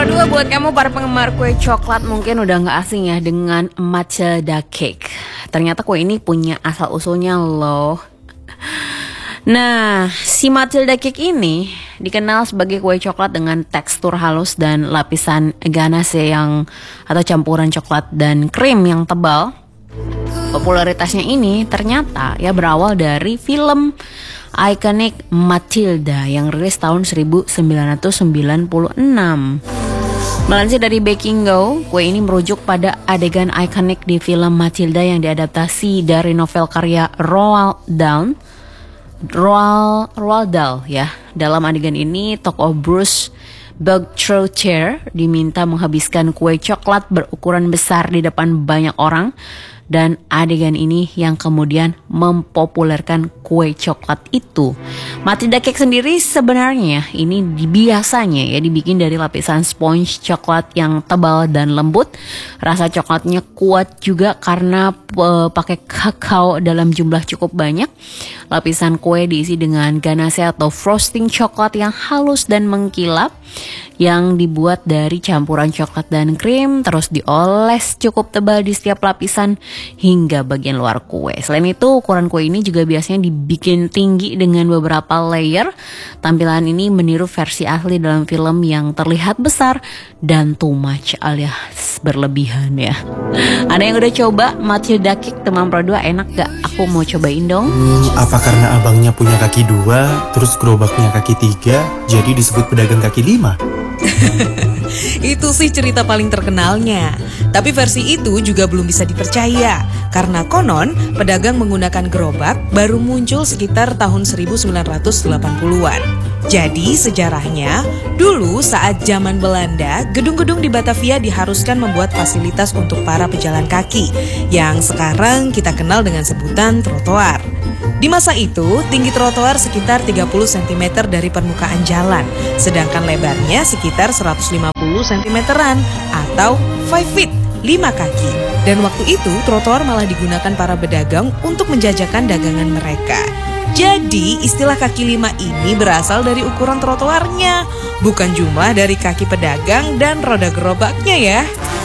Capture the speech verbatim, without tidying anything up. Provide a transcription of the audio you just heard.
Nomor dua buat kamu para penggemar kue coklat mungkin udah gak asing ya dengan Matilda Cake. Ternyata kue ini punya asal usulnya loh. Nah, si Matilda Cake ini dikenal sebagai kue coklat dengan tekstur halus dan lapisan ganache yang atau campuran coklat dan krim yang tebal. Popularitasnya ini ternyata ya berawal dari film ikonik Matilda yang rilis tahun seribu sembilan ratus sembilan puluh enam. Melansir dari Baking Go, kue ini merujuk pada adegan ikonik di film Matilda yang diadaptasi dari novel karya Roald Dahl. Roald, Roald Dahl ya. Dalam adegan ini, tokoh Bruce Bergtrautier diminta menghabiskan kue coklat berukuran besar di depan banyak orang. Dan adegan ini yang kemudian mempopulerkan kue coklat itu. Matilda Cake sendiri sebenarnya ini biasanya ya dibikin dari lapisan sponge coklat yang tebal dan lembut. Rasa coklatnya kuat juga karena uh, pakai kakao dalam jumlah cukup banyak. Lapisan kue diisi dengan ganache atau frosting coklat yang halus dan mengkilap, yang dibuat dari campuran coklat dan krim, terus dioles cukup tebal di setiap lapisan hingga bagian luar kue. Selain itu, ukuran kue ini juga biasanya dibikin tinggi dengan beberapa layer. Tampilan ini meniru versi asli dalam film yang terlihat besar dan too much alias berlebihan ya. Ada yang udah coba Matilda Cake teman Pro dua, enak gak? Aku mau cobain dong. Hmm, apa karena abangnya punya kaki dua, terus gerobaknya kaki tiga, jadi disebut pedagang kaki lima? Itu sih cerita paling terkenalnya. Tapi versi itu juga belum bisa dipercaya, karena konon pedagang menggunakan gerobak baru muncul sekitar tahun seribu sembilan ratus delapan puluhan. Jadi sejarahnya, dulu saat zaman Belanda, gedung-gedung di Batavia diharuskan membuat fasilitas untuk para pejalan kaki, yang sekarang kita kenal dengan sebutan trotoar. Di masa itu, tinggi trotoar sekitar tiga puluh sentimeter dari permukaan jalan, sedangkan lebarnya sekitar seratus lima puluh sentimeteran atau lima feet, lima kaki. Dan waktu itu, trotoar malah digunakan para pedagang untuk menjajakan dagangan mereka. Jadi, istilah kaki lima ini berasal dari ukuran trotoarnya, bukan jumlah dari kaki pedagang dan roda gerobaknya ya.